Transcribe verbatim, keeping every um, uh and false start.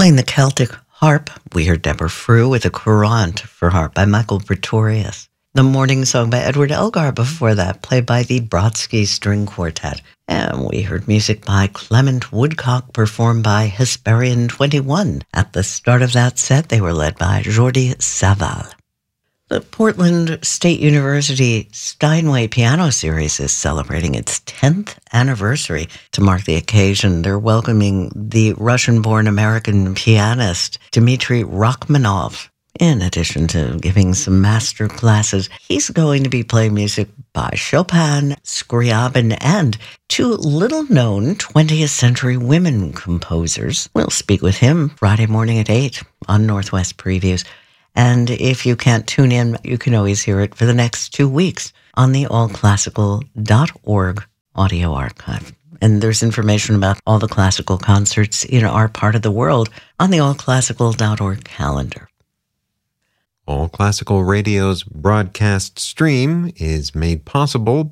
Playing the Celtic harp, we heard Deborah Frew with a Courant for harp by Michael Pretorius. The Morning Song by Edward Elgar before that, played by the Brodsky String Quartet. And we heard music by Clement Woodcock performed by Hesperian twenty-one. At the start of that set, they were led by Jordi Savall. The Portland State University Steinway Piano Series is celebrating its tenth anniversary. To mark the occasion, they're welcoming the Russian-born American pianist Dmitry Rachmaninoff. In addition to giving some master classes, he's going to be playing music by Chopin, Scriabin, and two little-known twentieth century women composers. We'll speak with him Friday morning at eight on Northwest Previews. And if you can't tune in, you can always hear it for the next two weeks on the all classical dot org audio archive. And there's information about all the classical concerts in our part of the world on the all classical dot org calendar. All Classical Radio's broadcast stream is made possible